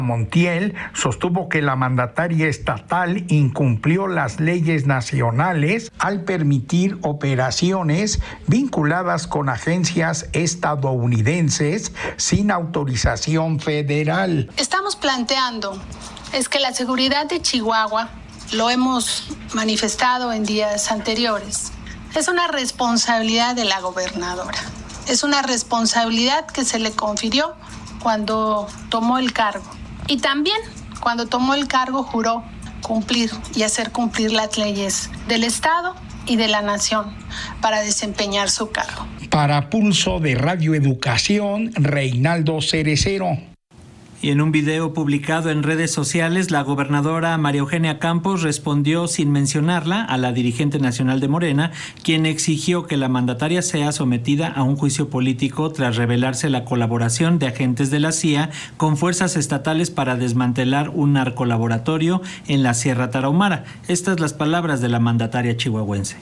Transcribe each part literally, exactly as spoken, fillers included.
Montiel sostuvo que la mandataria estatal incumplió las leyes nacionales al permitir operaciones vinculadas con agencias estadounidenses sin autorización federal. Estamos planteando es que la seguridad de Chihuahua, lo hemos manifestado en días anteriores, es una responsabilidad de la gobernadora. Es una responsabilidad que se le confirió cuando tomó el cargo. Y también, cuando tomó el cargo, juró cumplir y hacer cumplir las leyes del Estado y de la Nación para desempeñar su cargo. Para Pulso de Radio Educación, Reinaldo Cerecero. Y en un video publicado en redes sociales, la gobernadora María Eugenia Campos respondió sin mencionarla a la dirigente nacional de Morena, quien exigió que la mandataria sea sometida a un juicio político tras revelarse la colaboración de agentes de la C I A con fuerzas estatales para desmantelar un narcolaboratorio en la Sierra Tarahumara. Estas las palabras de la mandataria chihuahuense.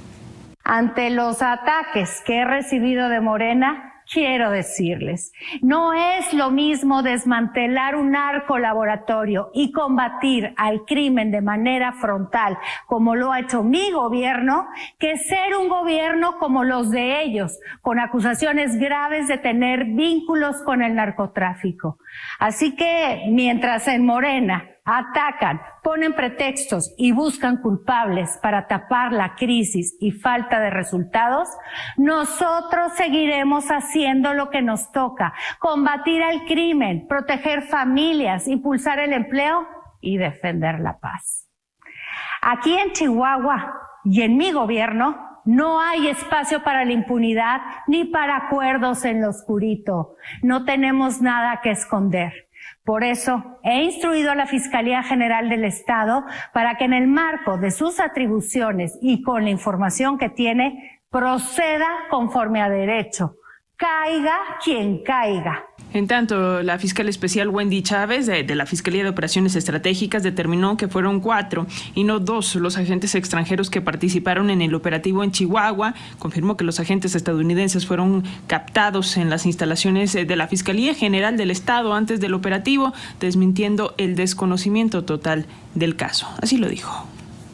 Ante los ataques que he recibido de Morena, quiero decirles, no es lo mismo desmantelar un narcolaboratorio y combatir al crimen de manera frontal, como lo ha hecho mi gobierno, que ser un gobierno como los de ellos, con acusaciones graves de tener vínculos con el narcotráfico. Así que, mientras en Morena atacan, ponen pretextos y buscan culpables para tapar la crisis y falta de resultados, nosotros seguiremos haciendo lo que nos toca: combatir al crimen, proteger familias, impulsar el empleo y defender la paz. Aquí en Chihuahua y en mi gobierno no hay espacio para la impunidad ni para acuerdos en lo oscurito. No tenemos nada que esconder. Por eso he instruido a la Fiscalía General del Estado para que en el marco de sus atribuciones y con la información que tiene, proceda conforme a derecho. Caiga quien caiga. En tanto, la fiscal especial Wendy Chávez de, de la Fiscalía de Operaciones Estratégicas determinó que fueron cuatro y no dos los agentes extranjeros que participaron en el operativo en Chihuahua. Confirmó que los agentes estadounidenses fueron captados en las instalaciones de la Fiscalía General del Estado antes del operativo, desmintiendo el desconocimiento total del caso. Así lo dijo.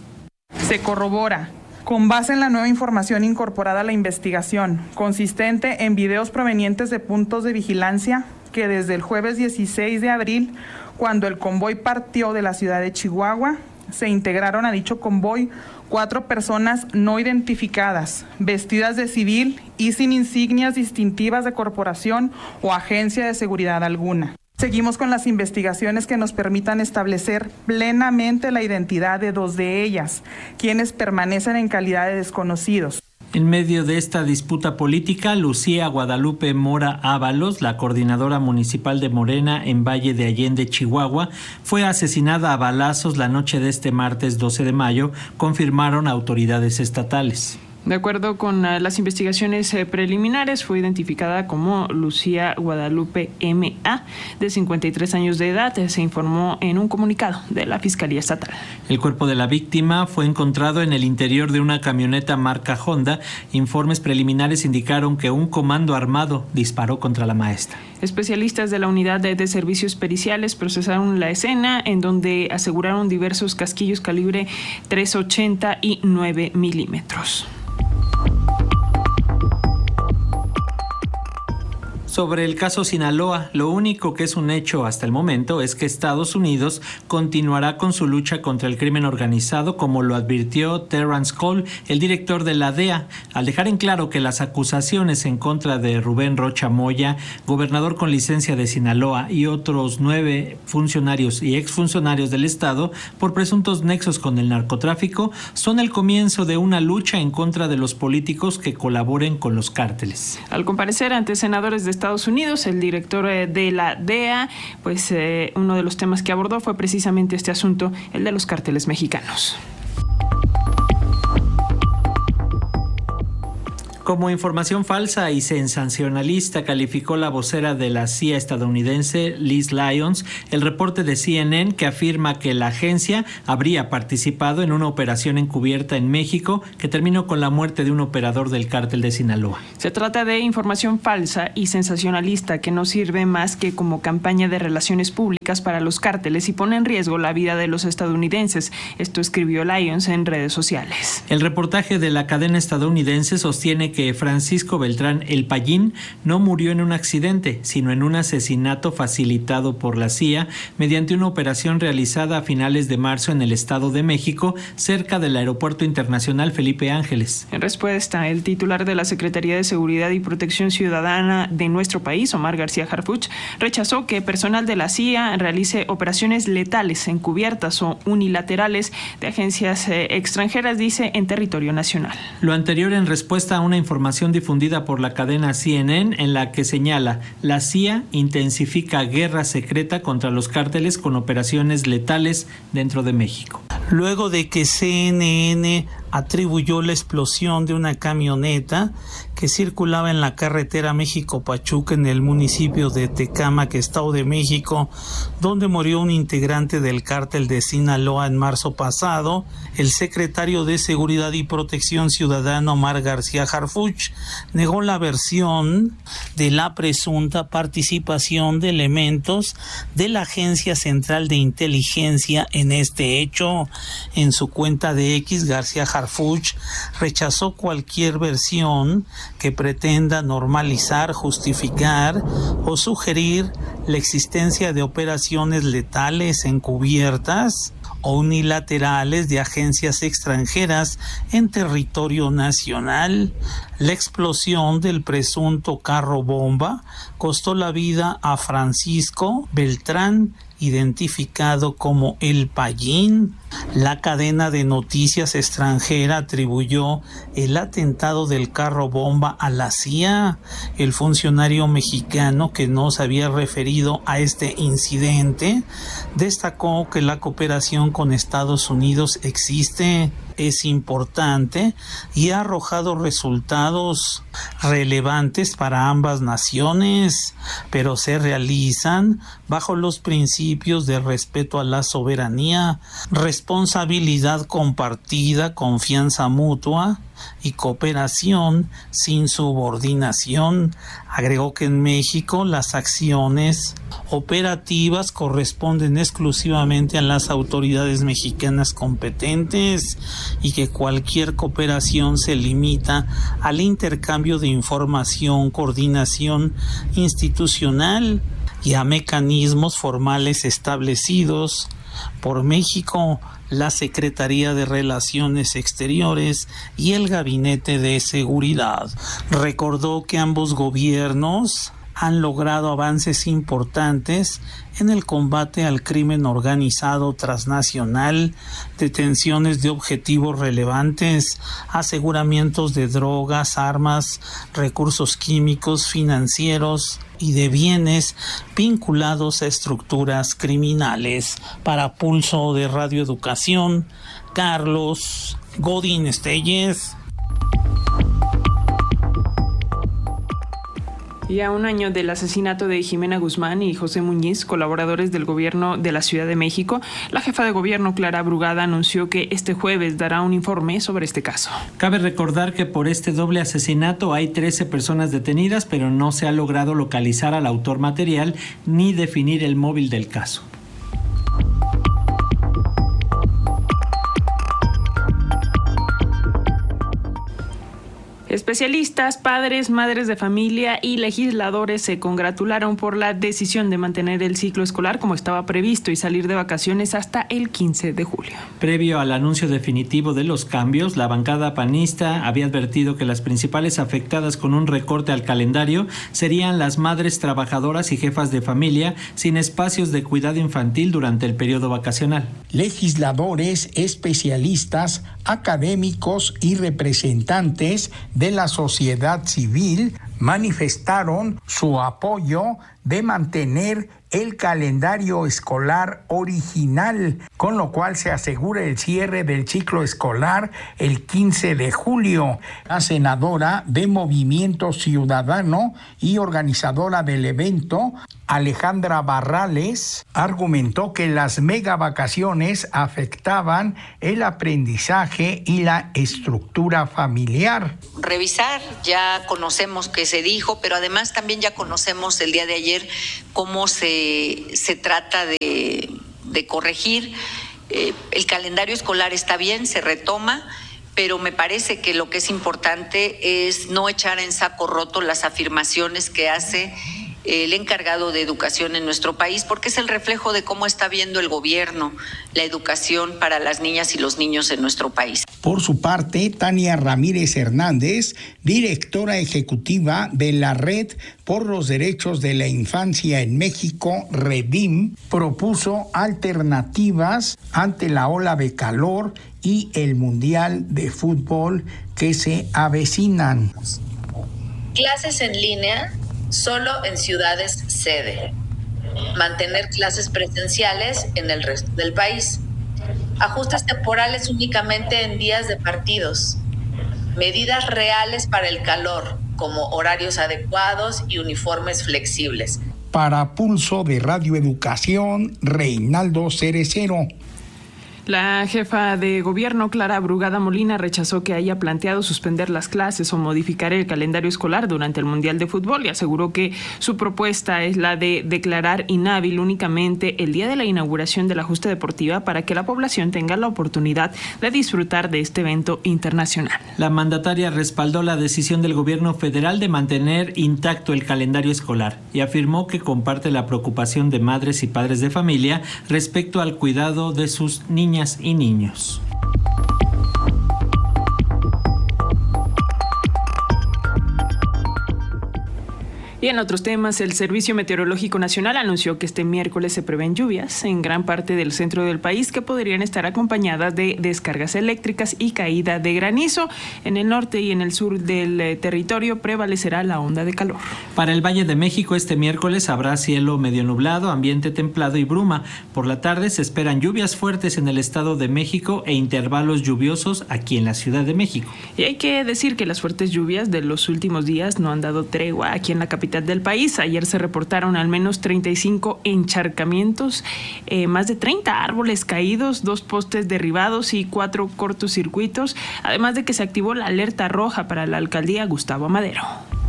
Se corrobora, con base en la nueva información incorporada a la investigación, consistente en videos provenientes de puntos de vigilancia, que desde el jueves dieciséis de abril, cuando el convoy partió de la ciudad de Chihuahua, se integraron a dicho convoy cuatro personas no identificadas, vestidas de civil y sin insignias distintivas de corporación o agencia de seguridad alguna. Seguimos con las investigaciones que nos permitan establecer plenamente la identidad de dos de ellas, quienes permanecen en calidad de desconocidos. En medio de esta disputa política, Lucía Guadalupe Mora Ábalos, la coordinadora municipal de Morena en Valle de Allende, Chihuahua, fue asesinada a balazos la noche de este martes doce de mayo, confirmaron autoridades estatales. De acuerdo con uh, las investigaciones eh, preliminares, fue identificada como Lucía Guadalupe M A, de cincuenta y tres años de edad, eh, se informó en un comunicado de la Fiscalía Estatal. El cuerpo de la víctima fue encontrado en el interior de una camioneta marca Honda. Informes preliminares indicaron que un comando armado disparó contra la maestra. Especialistas de la Unidad de, de Servicios Periciales procesaron la escena, en donde aseguraron diversos casquillos calibre trescientos ochenta y nueve milímetros. Sobre el caso Sinaloa, lo único que es un hecho hasta el momento es que Estados Unidos continuará con su lucha contra el crimen organizado, como lo advirtió Terrence Cole, el director de la D E A, al dejar en claro que las acusaciones en contra de Rubén Rocha Moya, gobernador con licencia de Sinaloa, y otros nueve funcionarios y exfuncionarios del Estado por presuntos nexos con el narcotráfico son el comienzo de una lucha en contra de los políticos que colaboren con los cárteles. Al comparecer ante senadores de Estados Unidos, el director de la D E A, pues eh, uno de los temas que abordó fue precisamente este asunto, el de los cárteles mexicanos. Como información falsa y sensacionalista, calificó la vocera de la C I A estadounidense, Liz Lyons, el reporte de C N N que afirma que la agencia habría participado en una operación encubierta en México que terminó con la muerte de un operador del cártel de Sinaloa. Se trata de información falsa y sensacionalista que no sirve más que como campaña de relaciones públicas para los cárteles y pone en riesgo la vida de los estadounidenses. Esto escribió Lyons en redes sociales. El reportaje de la cadena estadounidense sostiene que que Francisco Beltrán El Payín no murió en un accidente, sino en un asesinato facilitado por la C I A mediante una operación realizada a finales de marzo en el Estado de México, cerca del Aeropuerto Internacional Felipe Ángeles. En respuesta, el titular de la Secretaría de Seguridad y Protección Ciudadana de nuestro país, Omar García Harfuch, rechazó que personal de la C I A realice operaciones letales, encubiertas o unilaterales de agencias eh, extranjeras, dice, en territorio nacional. Lo anterior en respuesta a una información difundida por la cadena C N N en la que señala: la C I A intensifica guerra secreta contra los cárteles con operaciones letales dentro de México. Luego de que C N N atribuyó la explosión de una camioneta que circulaba en la carretera México-Pachuca en el municipio de Tecámac, Estado de México, donde murió un integrante del cártel de Sinaloa en marzo pasado, el secretario de Seguridad y Protección Ciudadana, Omar García Harfuch, negó la versión de la presunta participación de elementos de la Agencia Central de Inteligencia en este hecho. En su cuenta de X, García Harfuch rechazó cualquier versión que pretenda normalizar, justificar o sugerir la existencia de operaciones letales encubiertas o unilaterales de agencias extranjeras en territorio nacional. La explosión del presunto carro bomba costó la vida a Francisco Beltrán, identificado como El Payín. La cadena de noticias extranjera atribuyó el atentado del carro bomba a la C I A. El funcionario mexicano, que no se había referido a este incidente, destacó que la cooperación con Estados Unidos existe, es importante y ha arrojado resultados relevantes para ambas naciones, pero se realizan bajo los principios de respeto a la soberanía, responsabilidad compartida, confianza mutua y cooperación sin subordinación. Agregó que en México las acciones operativas corresponden exclusivamente a las autoridades mexicanas competentes y que cualquier cooperación se limita al intercambio de información, coordinación institucional y a mecanismos formales establecidos por México, la Secretaría de Relaciones Exteriores y el Gabinete de Seguridad. Recordó que ambos gobiernos han logrado avances importantes en el combate al crimen organizado transnacional, detenciones de objetivos relevantes, aseguramientos de drogas, armas, recursos químicos, financieros y de bienes vinculados a estructuras criminales. Para Pulso de Radio Educación, Carlos Godín Estelles. Y a un año del asesinato de Jimena Guzmán y José Muñiz, colaboradores del gobierno de la Ciudad de México, la jefa de gobierno, Clara Brugada, anunció que este jueves dará un informe sobre este caso. Cabe recordar que por este doble asesinato hay trece personas detenidas, pero no se ha logrado localizar al autor material ni definir el móvil del caso. Especialistas, padres, madres de familia y legisladores se congratularon por la decisión de mantener el ciclo escolar como estaba previsto y salir de vacaciones hasta el quince de julio. Previo al anuncio definitivo de los cambios, la bancada panista había advertido que las principales afectadas con un recorte al calendario serían las madres trabajadoras y jefas de familia sin espacios de cuidado infantil durante el periodo vacacional. Legisladores, especialistas, académicos y representantes de la sociedad civil manifestaron su apoyo de mantener el calendario escolar original, con lo cual se asegura el cierre del ciclo escolar el quince de julio. La senadora de Movimiento Ciudadano y organizadora del evento, Alejandra Barrales, argumentó que las megavacaciones afectaban el aprendizaje y la estructura familiar. Revisar, ya conocemos qué se dijo, pero además también ya conocemos el día de ayer cómo se, se trata de, de corregir. Eh, el calendario escolar está bien, se retoma, pero me parece que lo que es importante es no echar en saco roto las afirmaciones que hace el encargado de educación en nuestro país, porque es el reflejo de cómo está viendo el gobierno la educación para las niñas y los niños en nuestro país. Por su parte, Tania Ramírez Hernández, directora ejecutiva de la Red por los Derechos de la Infancia en México, REDIM, propuso alternativas ante la ola de calor y el Mundial de Fútbol que se avecinan. Clases en línea solo en ciudades sede. Mantener clases presenciales en el resto del país. Ajustes temporales únicamente en días de partidos. Medidas reales para el calor, como horarios adecuados y uniformes flexibles. Para Pulso de Radio Educación, Reinaldo Cerecero. La jefa de gobierno, Clara Brugada Molina, rechazó que haya planteado suspender las clases o modificar el calendario escolar durante el Mundial de Fútbol y aseguró que su propuesta es la de declarar inhábil únicamente el día de la inauguración de la justa deportiva para que la población tenga la oportunidad de disfrutar de este evento internacional. La mandataria respaldó la decisión del gobierno federal de mantener intacto el calendario escolar y afirmó que comparte la preocupación de madres y padres de familia respecto al cuidado de sus niñas y niños. Y en otros temas, el Servicio Meteorológico Nacional anunció que este miércoles se prevén lluvias en gran parte del centro del país que podrían estar acompañadas de descargas eléctricas y caída de granizo. En el norte y en el sur del territorio prevalecerá la onda de calor. Para el Valle de México este miércoles habrá cielo medio nublado, ambiente templado y bruma. Por la tarde se esperan lluvias fuertes en el Estado de México e intervalos lluviosos aquí en la Ciudad de México. Y hay que decir que las fuertes lluvias de los últimos días no han dado tregua aquí en la capital del país. Ayer se reportaron al menos treinta y cinco encharcamientos, eh, más de treinta árboles caídos, dos postes derribados y cuatro cortocircuitos, además de que se activó la alerta roja para la alcaldía Gustavo Madero.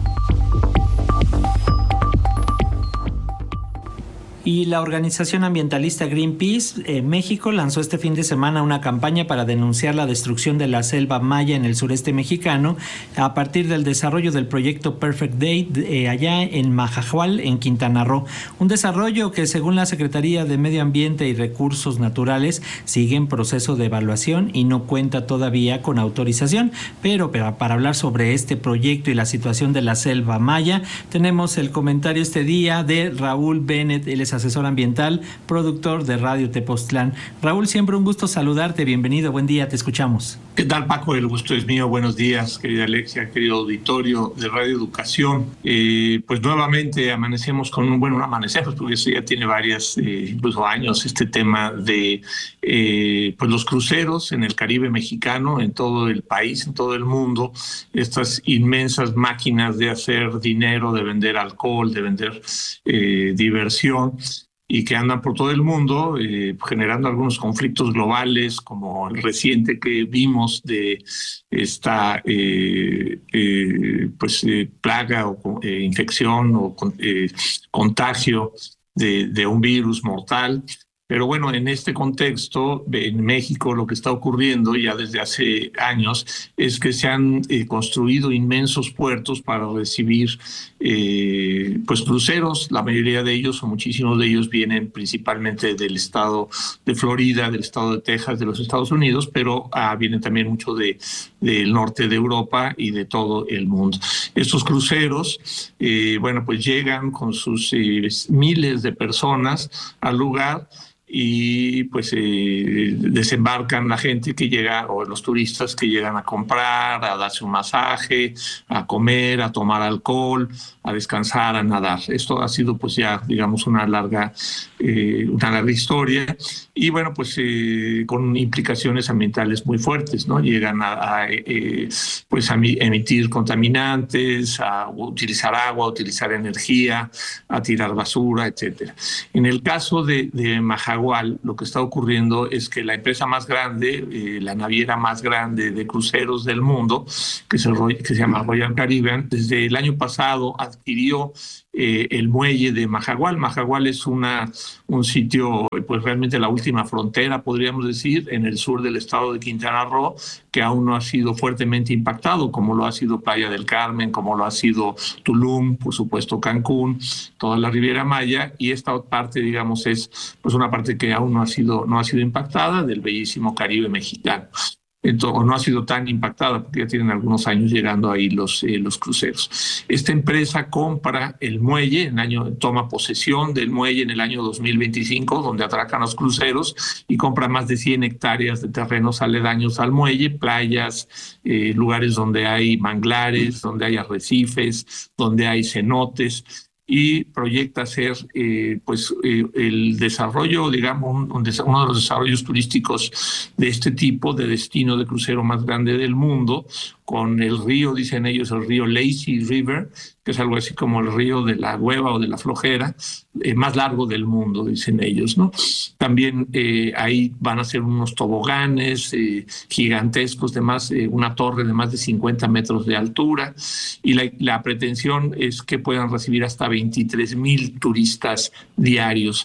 Y la organización ambientalista Greenpeace en México lanzó este fin de semana una campaña para denunciar la destrucción de la selva maya en el sureste mexicano a partir del desarrollo del proyecto Perfect Day eh, allá en Majahual, en Quintana Roo. Un desarrollo que, según la Secretaría de Medio Ambiente y Recursos Naturales, sigue en proceso de evaluación y no cuenta todavía con autorización. Pero, pero para hablar sobre este proyecto y la situación de la selva maya, tenemos el comentario este día de Raúl Bennett, él es asesor ambiental, productor de Radio Tepoztlán. Raúl, siempre un gusto saludarte, bienvenido, buen día, te escuchamos. ¿Qué tal, Paco? El gusto es mío, buenos días, querida Alexia, querido auditorio de Radio Educación. Eh, pues nuevamente amanecemos con un, bueno, no amanecemos, porque eso ya tiene varios, eh, incluso años, este tema de eh, pues los cruceros en el Caribe mexicano, en todo el país, en todo el mundo, estas inmensas máquinas de hacer dinero, de vender alcohol, de vender eh, diversión, y que andan por todo el mundo eh, generando algunos conflictos globales, como el reciente que vimos de esta eh, eh, pues, eh, plaga o eh, infección o eh, contagio de, de un virus mortal. Pero bueno, en este contexto, en México lo que está ocurriendo ya desde hace años es que se han eh, construido inmensos puertos para recibir eh, pues cruceros. La mayoría de ellos, o muchísimos de ellos, vienen principalmente del estado de Florida, del estado de Texas, de los Estados Unidos, pero ah, vienen también mucho de, del norte de Europa y de todo el mundo. Estos cruceros, eh, bueno, pues llegan con sus eh, miles de personas al lugar y pues eh, desembarcan la gente que llega, o los turistas que llegan a comprar, a darse un masaje, a comer, a tomar alcohol, a descansar, a nadar. Esto ha sido pues ya digamos una larga, eh, una larga historia y bueno pues eh, con implicaciones ambientales muy fuertes, ¿no? Llegan a, a eh, pues a emitir contaminantes, a utilizar agua, a utilizar energía, a tirar basura, etcétera. En el caso de, de Mahahual, lo que está ocurriendo es que la empresa más grande, eh, la naviera más grande de cruceros del mundo, que se, que se llama Royal Caribbean, desde el año pasado adquirió eh, el muelle de Mahahual. Mahahual es una, un sitio, pues realmente la última frontera, podríamos decir, en el sur del estado de Quintana Roo, que aún no ha sido fuertemente impactado, como lo ha sido Playa del Carmen, como lo ha sido Tulum, por supuesto Cancún, toda la Riviera Maya, y esta parte, digamos, es pues una parte que aún no ha sido, no ha sido impactada del bellísimo Caribe mexicano. Entonces, o no ha sido tan impactada porque ya tienen algunos años llegando ahí los, eh, los cruceros. Esta empresa compra el muelle, en año, toma posesión del muelle en el año dos mil veinticinco, donde atracan los cruceros, y compra más de cien hectáreas de terrenos aledaños al muelle, playas, eh, lugares donde hay manglares, donde hay arrecifes, donde hay cenotes, y proyecta hacer eh, pues, eh, el desarrollo, digamos, un, un des uno de los desarrollos turísticos de este tipo, de destino de crucero más grande del mundo, con el río, dicen ellos, el río Lazy River, que es algo así como el río de la hueva o de la flojera, eh, más largo del mundo, dicen ellos, ¿no? También eh, ahí van a ser unos toboganes eh, gigantescos, de más, eh, una torre de más de cincuenta metros de altura, y la, la pretensión es que puedan recibir hasta veintitrés mil turistas diarios.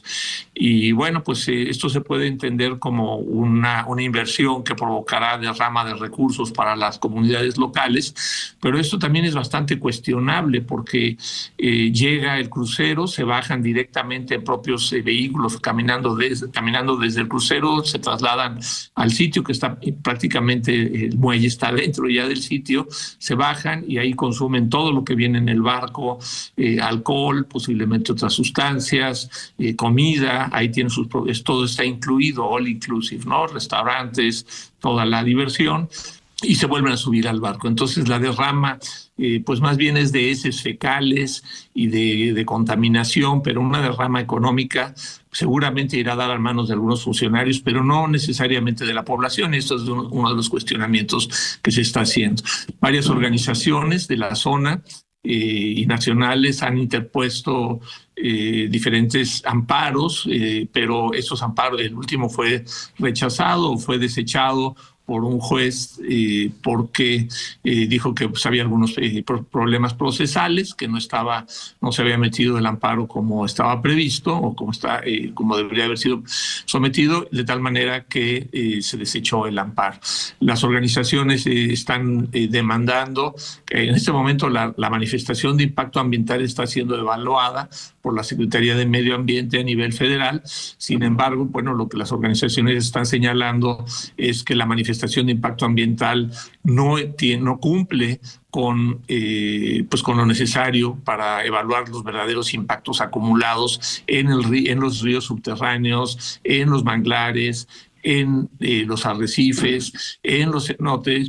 Y bueno, pues eh, esto se puede entender como una, una inversión que provocará derrama de recursos para las comunidades locales, pero esto también es bastante cuestionable porque eh, llega el crucero, se bajan directamente en propios eh, vehículos caminando desde, caminando desde el crucero, se trasladan al sitio que está eh, prácticamente, el muelle está dentro ya del sitio, se bajan y ahí consumen todo lo que viene en el barco, eh, alcohol, posiblemente otras sustancias, eh, comida, ahí tienen sus, todo está incluido, all inclusive, ¿no? Restaurantes, toda la diversión, y se vuelven a subir al barco. Entonces la derrama eh, pues más bien es de heces fecales y de, de contaminación, pero una derrama económica seguramente irá a dar a manos de algunos funcionarios, pero no necesariamente de la población. Esto es uno de los cuestionamientos que se está haciendo. Varias organizaciones de la zona eh, y nacionales han interpuesto eh, diferentes amparos, eh, pero estos amparos, el último fue rechazado, fue desechado por un juez eh, porque eh, dijo que pues, había algunos eh, problemas procesales, que no estaba, no se había metido el amparo como estaba previsto o como está, eh, como debería haber sido sometido, de tal manera que eh, se desechó el amparo. Las organizaciones eh, están eh, demandando que en este momento la, la manifestación de impacto ambiental está siendo evaluada por la Secretaría de Medio Ambiente a nivel federal. Sin embargo, bueno, lo que las organizaciones están señalando es que la manifestación de impacto ambiental no, tiene, no cumple con, eh, pues con lo necesario para evaluar los verdaderos impactos acumulados en, el, en los ríos subterráneos, en los manglares, en eh, los arrecifes, en los cenotes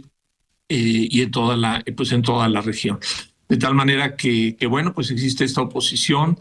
eh, y en toda la, pues en toda la región. De tal manera que, que bueno, pues existe esta oposición.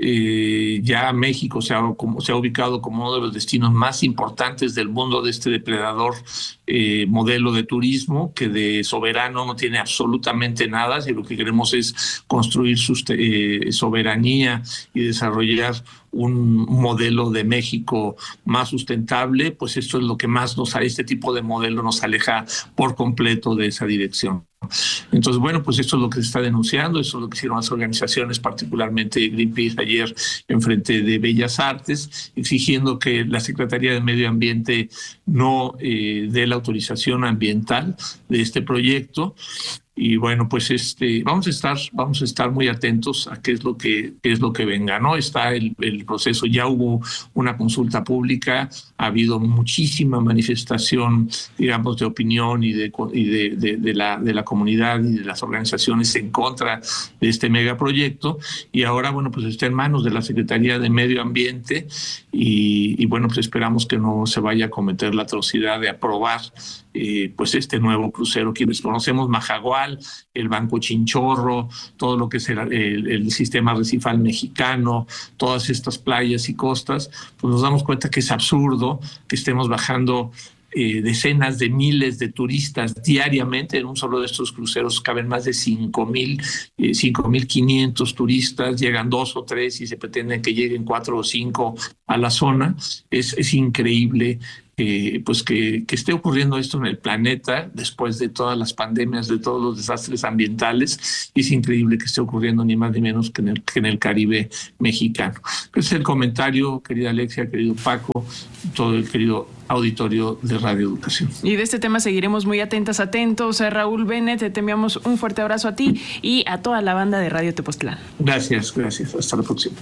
Eh, ya México se ha, como, se ha ubicado como uno de los destinos más importantes del mundo de este depredador eh, modelo de turismo, que de soberano no tiene absolutamente nada, si lo que queremos es construir eh, soberanía y desarrollar un modelo de México más sustentable, pues esto es lo que más nos, este tipo de modelo nos aleja por completo de esa dirección. Entonces, bueno, pues esto es lo que se está denunciando, eso es lo que hicieron las organizaciones, particularmente Greenpeace ayer en frente de Bellas Artes, exigiendo que la Secretaría de Medio Ambiente no eh, dé la autorización ambiental de este proyecto. y bueno, pues este, vamos a estar, vamos a estar muy atentos a qué es lo que, qué es lo que venga, ¿no? Está el, el proceso, ya hubo una consulta pública, ha habido muchísima manifestación, digamos, de opinión y de, y de, de, de, la, de la comunidad y de las organizaciones en contra de este megaproyecto, y ahora, bueno, pues está en manos de la Secretaría de Medio Ambiente, y, y bueno, pues esperamos que no se vaya a cometer la atrocidad de aprobar Eh, pues este nuevo crucero. Quienes conocemos Majagual, el Banco Chinchorro, todo lo que es el, el, el sistema arrecifal mexicano, todas estas playas y costas, pues nos damos cuenta que es absurdo que estemos bajando eh, decenas de miles de turistas diariamente. En un solo de estos cruceros caben más de cinco mil, eh, cinco mil quinientos turistas, llegan dos o tres y se pretenden que lleguen cuatro o cinco a la zona. Es, es increíble Eh, pues que, que esté ocurriendo esto en el planeta después de todas las pandemias, de todos los desastres ambientales. Es increíble que esté ocurriendo ni más ni menos que en el, que en el Caribe mexicano. Ese es el comentario, querida Alexia, querido Paco, todo el querido auditorio de Radio Educación. Y de este tema seguiremos muy atentas, atentos. Raúl Bennett, te enviamos un fuerte abrazo a ti y a toda la banda de Radio Tepoztlán. Gracias, gracias. Hasta la próxima.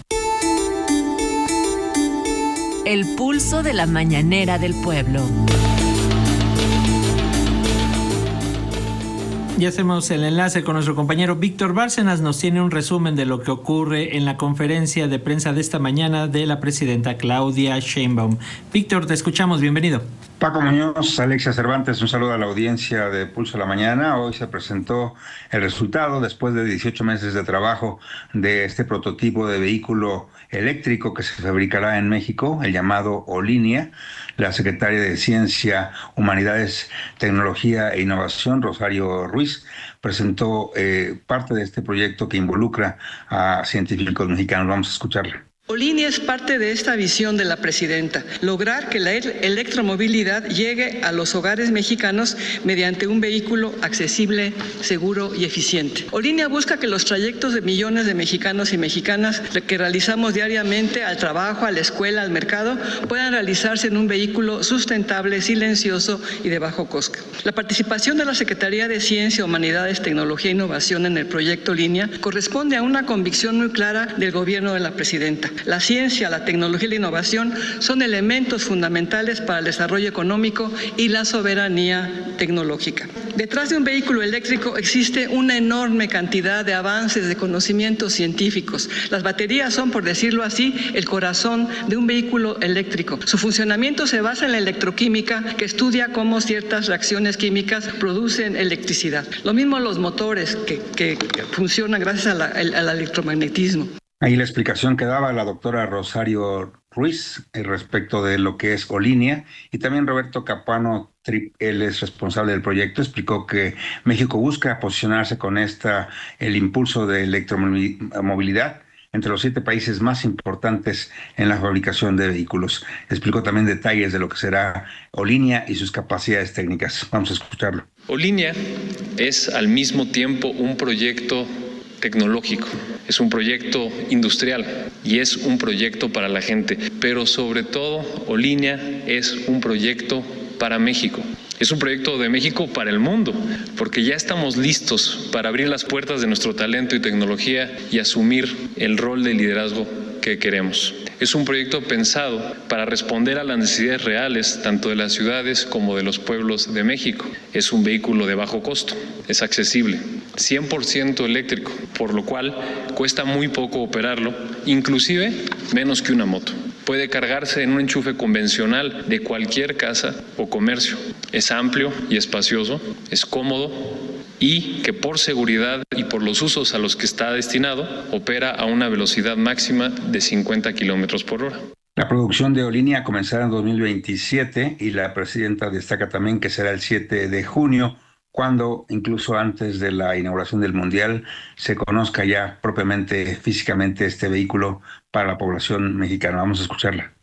El pulso de la mañanera del pueblo. Ya hacemos el enlace con nuestro compañero Víctor Bárcenas. Nos tiene un resumen de lo que ocurre en la conferencia de prensa de esta mañana de la presidenta Claudia Sheinbaum. Víctor, te escuchamos. Bienvenido. Paco Muñoz, Alexia Cervantes, un saludo a la audiencia de Pulso de la Mañana. Hoy se presentó el resultado, después de dieciocho meses de trabajo, de este prototipo de vehículo eléctrico que se fabricará en México, el llamado Olinia. La secretaria de Ciencia, Humanidades, Tecnología e Innovación, Rosario Ruiz, presentó eh, parte de este proyecto que involucra a científicos mexicanos. Vamos a escucharla. Olinia es parte de esta visión de la presidenta, lograr que la electromovilidad llegue a los hogares mexicanos mediante un vehículo accesible, seguro y eficiente. Olinia busca que los trayectos de millones de mexicanos y mexicanas que realizamos diariamente al trabajo, a la escuela, al mercado, puedan realizarse en un vehículo sustentable, silencioso y de bajo costo. La participación de la Secretaría de Ciencia, Humanidades, Tecnología e Innovación en el proyecto Olinia corresponde a una convicción muy clara del gobierno de la presidenta. La ciencia, la tecnología y la innovación son elementos fundamentales para el desarrollo económico y la soberanía tecnológica. Detrás de un vehículo eléctrico existe una enorme cantidad de avances de conocimientos científicos. Las baterías son, por decirlo así, el corazón de un vehículo eléctrico. Su funcionamiento se basa en la electroquímica, que estudia cómo ciertas reacciones químicas producen electricidad. Lo mismo los motores, que, que funcionan gracias a la, al él es responsable del proyecto, explicó que México busca posicionarse con esta, el impulso de electromovilidad entre los siete países más importantes en la fabricación de vehículos. Explicó también detalles de lo que será Olinia y sus capacidades técnicas. Vamos a escucharlo. Olinia es al mismo tiempo un proyecto tecnológico, es un proyecto industrial y es un proyecto para la gente, pero sobre todo Olinia es un proyecto para México. Es un proyecto de México para el mundo, porque ya estamos listos para abrir las puertas de nuestro talento y tecnología y asumir el rol de liderazgo que queremos. Es un proyecto pensado para responder a las necesidades reales tanto de las ciudades como de los pueblos de México. Es un vehículo de bajo costo, es accesible, cien por ciento eléctrico, por lo cual cuesta muy poco operarlo, inclusive menos que una moto. Puede cargarse en un enchufe convencional de cualquier casa o comercio. Es amplio y espacioso, es cómodo y que por seguridad y por los usos a los que está destinado, opera a una velocidad máxima de cincuenta kilómetros por hora. La producción de Olinia comenzará en dos mil veintisiete y la presidenta destaca también que será el siete de junio, cuando incluso antes de la inauguración del Mundial se conozca ya propiamente, físicamente, este vehículo para la población mexicana. Vamos a escucharla.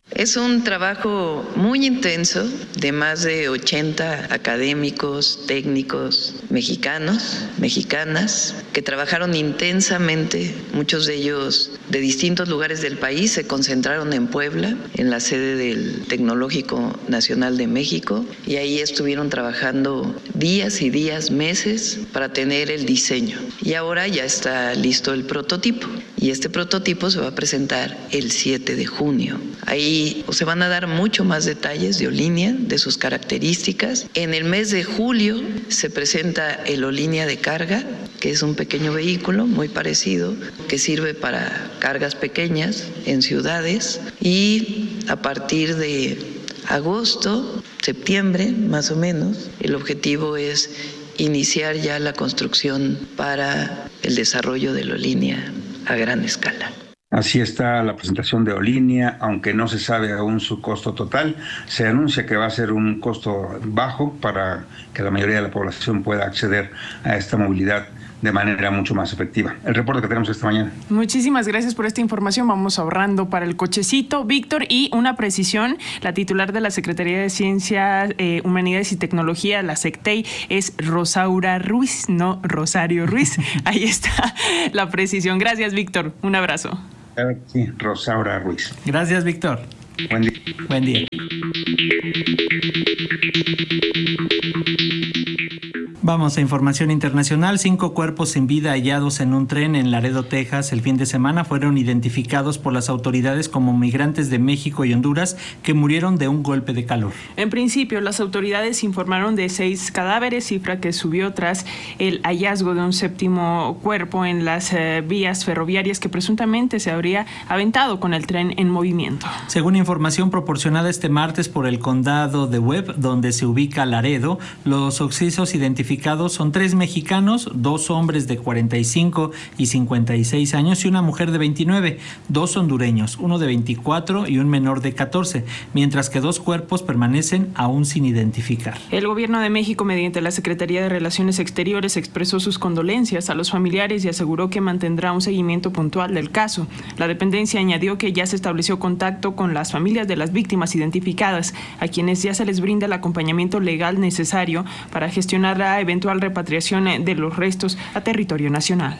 Es un trabajo muy intenso de más de ochenta académicos, técnicos mexicanos, mexicanas, que trabajaron intensamente, muchos de ellos de distintos lugares del país, se concentraron en Puebla, en la sede del Tecnológico Nacional de México, y ahí estuvieron trabajando días y días, meses, para tener el diseño. Y ahora ya está listo el prototipo, y este prototipo se va a presentar el siete de junio. Ahí se van a dar mucho más detalles de Olinia, de sus características. En el mes de julio se presenta el Olinia de carga, que es un pequeño vehículo muy parecido, que sirve para cargas pequeñas en ciudades, y a partir de agosto, septiembre más o menos, el objetivo es iniciar ya la construcción para el desarrollo de la Olinia a gran escala. Así está la presentación de Olinia, aunque no se sabe aún su costo total. Se anuncia que va a ser un costo bajo para que la mayoría de la población pueda acceder a esta movilidad de manera mucho más efectiva. El reporte que tenemos esta mañana. Muchísimas gracias por esta información. Vamos ahorrando para el cochecito, Víctor. Y una precisión, la titular de la Secretaría de Ciencia, eh, Humanidades y Tecnología, la SECTEI, es Rosaura Ruiz, no Rosario Ruiz. Ahí está la precisión. Gracias, Víctor. Un abrazo. Sí, Rosaura Ruiz. Gracias, Víctor. Buen día. Buen día. Vamos a información internacional. Cinco cuerpos sin vida hallados en un tren en Laredo, Texas, el fin de semana fueron identificados por las autoridades como migrantes de México y Honduras que murieron de un golpe de calor. En principio, las autoridades informaron de seis cadáveres, cifra que subió tras el hallazgo de un séptimo cuerpo en las eh, vías ferroviarias que presuntamente se habría aventado con el tren en movimiento. Según información proporcionada este martes por el condado de Webb, donde se ubica Laredo, los occisos identificados son tres mexicanos, dos hombres de cuarenta y cinco y cincuenta y seis años y una mujer de veintinueve, dos hondureños, uno de veinticuatro y un menor de catorce, mientras que dos cuerpos permanecen aún sin identificar. El gobierno de México, mediante la Secretaría de Relaciones Exteriores, expresó sus condolencias a los familiares y aseguró que mantendrá un seguimiento puntual del caso. La dependencia añadió que ya se estableció contacto con las familias de las víctimas identificadas, a quienes ya se les brinda el acompañamiento legal necesario para gestionar la eventual repatriación de los restos a territorio nacional.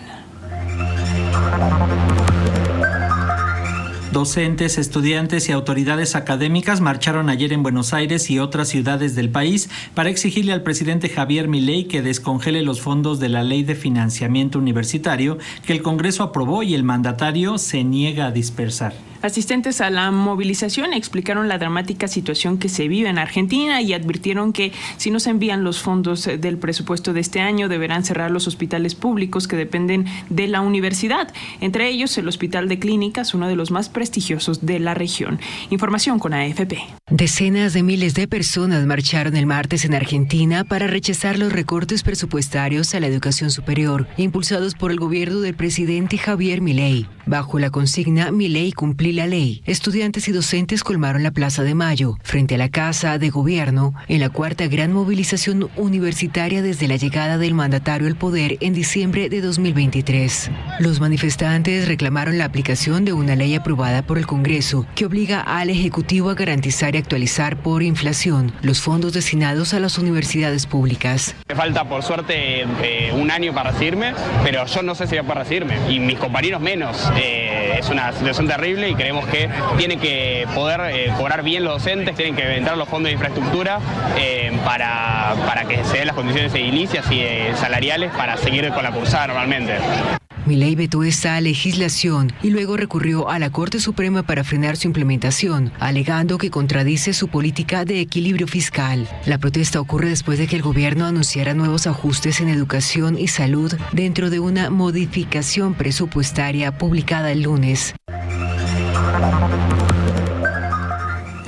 Docentes, estudiantes y autoridades académicas marcharon ayer en Buenos Aires y otras ciudades del país para exigirle al presidente Javier Milei que descongele los fondos de la Ley de Financiamiento Universitario que el Congreso aprobó y el mandatario se niega a dispersar. Asistentes a la movilización explicaron la dramática situación que se vive en Argentina y advirtieron que si no se envían los fondos del presupuesto de este año deberán cerrar los hospitales públicos que dependen de la universidad, entre ellos el Hospital de Clínicas, uno de los más prestigiosos de la región. Información con A F P. Decenas de miles de personas marcharon el martes en Argentina para rechazar los recortes presupuestarios a la educación superior, impulsados por el gobierno del presidente Javier Milei. Bajo la consigna Milei cumplí la ley, estudiantes y docentes colmaron la Plaza de Mayo, frente a la Casa de Gobierno, en la cuarta gran movilización universitaria desde la llegada del mandatario al poder en diciembre de dos mil veintitrés. Los manifestantes reclamaron la aplicación de una ley aprobada por el Congreso que obliga al Ejecutivo a garantizar y actualizar por inflación los fondos destinados a las universidades públicas. Me falta, por suerte, eh, un año para recibirme, pero yo no sé si voy a poder recibirme, y mis compañeros menos. Eh, es una situación terrible y creemos que tienen que poder eh, cobrar bien los docentes, tienen que entrar los fondos de infraestructura eh, para, para que se den las condiciones edilicias y eh, salariales para seguir con la cursada normalmente. Milei vetó esta legislación y luego recurrió a la Corte Suprema para frenar su implementación, alegando que contradice su política de equilibrio fiscal. La protesta ocurre después de que el gobierno anunciara nuevos ajustes en educación y salud dentro de una modificación presupuestaria publicada el lunes.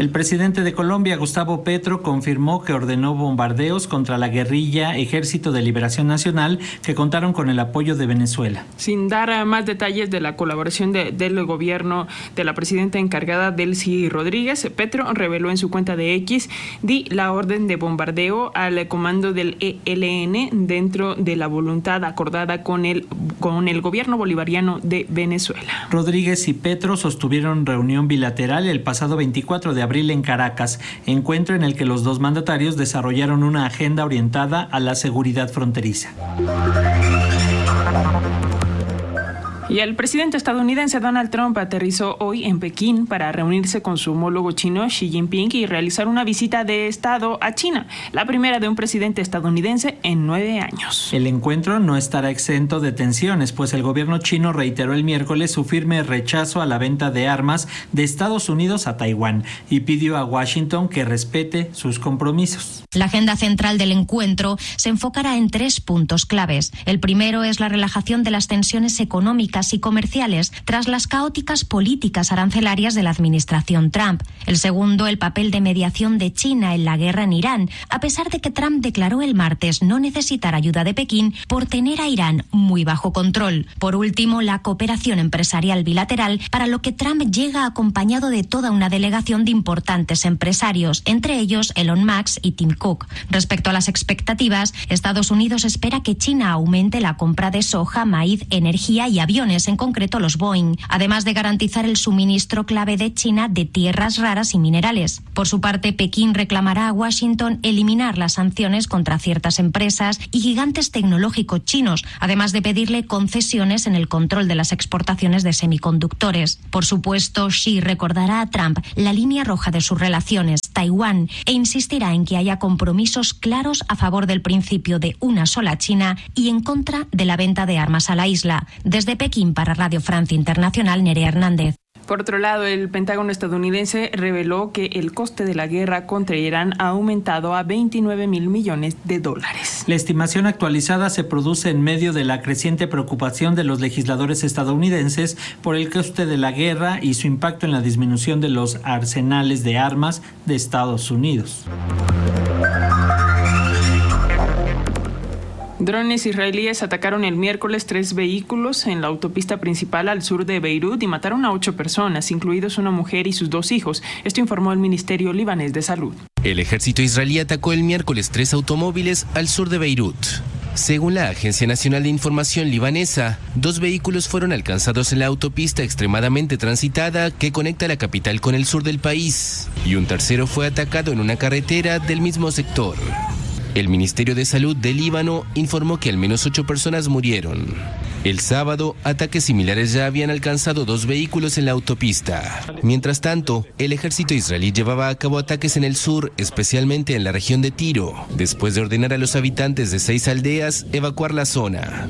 El presidente de Colombia, Gustavo Petro, confirmó que ordenó bombardeos contra la guerrilla Ejército de Liberación Nacional que contaron con el apoyo de Venezuela. Sin dar más detalles de la colaboración de, del gobierno de la presidenta encargada, Delcy Rodríguez, Petro reveló en su cuenta de X di la orden de bombardeo al comando del E L N dentro de la voluntad acordada con el, con el gobierno bolivariano de Venezuela. Rodríguez y Petro sostuvieron reunión bilateral el pasado veinticuatro de abril en Caracas, encuentro en el que los dos mandatarios desarrollaron una agenda orientada a la seguridad fronteriza. Y el presidente estadounidense Donald Trump aterrizó hoy en Pekín para reunirse con su homólogo chino Xi Jinping y realizar una visita de Estado a China, la primera de un presidente estadounidense en nueve años. El encuentro no estará exento de tensiones, pues el gobierno chino reiteró el miércoles su firme rechazo a la venta de armas de Estados Unidos a Taiwán y pidió a Washington que respete sus compromisos. La agenda central del encuentro se enfocará en tres puntos claves. El primero es la relajación de las tensiones económicas y comerciales tras las caóticas políticas arancelarias de la administración Trump. El segundo, el papel de mediación de China en la guerra en Irán, a pesar de que Trump declaró el martes no necesitar ayuda de Pekín por tener a Irán muy bajo control. Por último, la cooperación empresarial bilateral, para lo que Trump llega acompañado de toda una delegación de importantes empresarios, entre ellos Elon Musk y Tim Cook. Respecto a las expectativas, Estados Unidos espera que China aumente la compra de soja, maíz, energía y aviones, en concreto los Boeing, además de garantizar el suministro clave de China de tierras raras y minerales. Por su parte, Pekín reclamará a Washington eliminar las sanciones contra ciertas empresas y gigantes tecnológicos chinos, además de pedirle concesiones en el control de las exportaciones de semiconductores. Por supuesto, Xi recordará a Trump la línea roja de sus relaciones, Taiwán, e insistirá en que haya compromisos claros a favor del principio de una sola China y en contra de la venta de armas a la isla. Desde Pekín, para Radio Francia Internacional, Nerea Hernández. Por otro lado, el Pentágono estadounidense reveló que el coste de la guerra contra Irán ha aumentado a veintinueve mil millones de dólares. La estimación actualizada se produce en medio de la creciente preocupación de los legisladores estadounidenses por el coste de la guerra y su impacto en la disminución de los arsenales de armas de Estados Unidos. Drones israelíes atacaron el miércoles tres vehículos en la autopista principal al sur de Beirut y mataron a ocho personas, incluidos una mujer y sus dos hijos. Esto informó el Ministerio Libanés de Salud. El ejército israelí atacó el miércoles tres automóviles al sur de Beirut. Según la Agencia Nacional de Información libanesa, dos vehículos fueron alcanzados en la autopista extremadamente transitada que conecta la capital con el sur del país, y un tercero fue atacado en una carretera del mismo sector. El Ministerio de Salud de Líbano informó que al menos ocho personas murieron. El sábado, ataques similares ya habían alcanzado dos vehículos en la autopista. Mientras tanto, el ejército israelí llevaba a cabo ataques en el sur, especialmente en la región de Tiro, después de ordenar a los habitantes de seis aldeas evacuar la zona.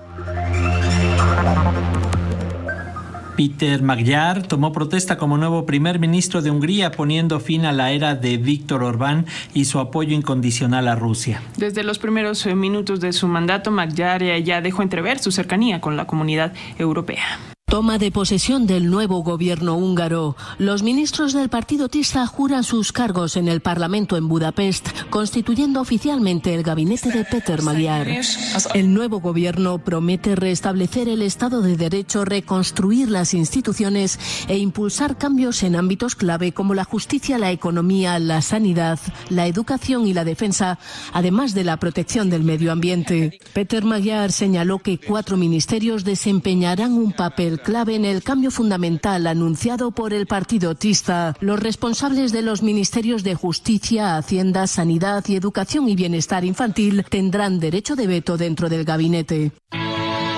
Peter Magyar tomó protesta como nuevo primer ministro de Hungría, poniendo fin a la era de Víktor Orbán y su apoyo incondicional a Rusia. Desde los primeros minutos de su mandato, Magyar ya dejó entrever su cercanía con la comunidad europea. Toma de posesión del nuevo gobierno húngaro. Los ministros del partido Tisza juran sus cargos en el Parlamento en Budapest, constituyendo oficialmente el gabinete de Peter Magyar. El nuevo gobierno promete restablecer el Estado de Derecho, reconstruir las instituciones e impulsar cambios en ámbitos clave como la justicia, la economía, la sanidad, la educación y la defensa, además de la protección del medio ambiente. Peter Magyar señaló que cuatro ministerios desempeñarán un papel clave en el cambio fundamental anunciado por el partido Tisza. Los responsables de los ministerios de Justicia, Hacienda, Sanidad y Educación y Bienestar Infantil tendrán derecho de veto dentro del gabinete.